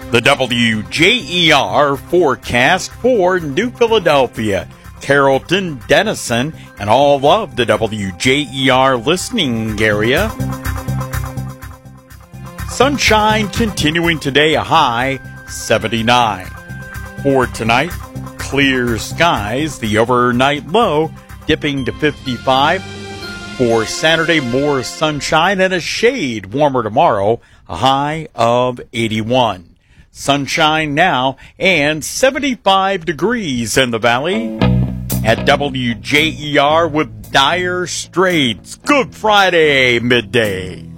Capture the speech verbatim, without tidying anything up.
The W J E R forecast for New Philadelphia, Carrollton, Denison, and all of the W J E R listening area. Sunshine continuing today, a high seventy-nine. For tonight, clear skies, the overnight low dipping to fifty-five. For Saturday, more sunshine and a shade warmer tomorrow, a high of eighty-one. Sunshine now and seventy-five degrees in the valley. At W J E R with Dire Straits. Good Friday midday.